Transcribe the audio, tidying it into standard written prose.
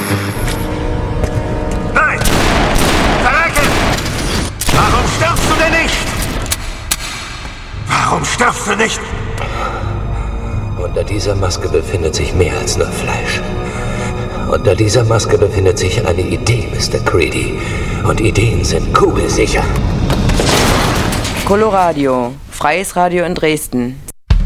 Nein! Verrecke! Warum stirbst du denn nicht? Warum stirbst du nicht? Unter dieser Maske befindet sich mehr als nur Fleisch. Unter dieser Maske befindet sich eine Idee, Mr. Creedy. Und Ideen sind kugelsicher. Coloradio, freies Radio in Dresden.